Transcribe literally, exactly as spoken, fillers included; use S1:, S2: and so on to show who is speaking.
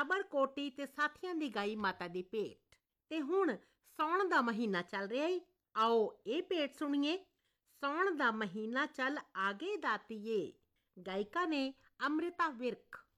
S1: ਸਾਬਰ ਕੋਟੀ ਤੇ ਸਾਥੀਆਂ ਦੀ ਗਾਈ ਮਾਤਾ ਦੀ ਭੇਟ। ਤੇ ਹੁਣ ਸਾਉਣ ਦਾ ਮਹੀਨਾ ਚੱਲ ਰਿਹਾ ਈ, ਆਓ ਇਹ ਭੇਟ ਸੁਣੀਏ। ਸਾਉਣ ਦਾ ਮਹੀਨਾ ਚੱਲ ਆਗੇ ਦਾਤੀਏ, ਗਾਇਕਾ ਨੇ ਅੰਮ੍ਰਿਤਾ ਵਿਰਕ।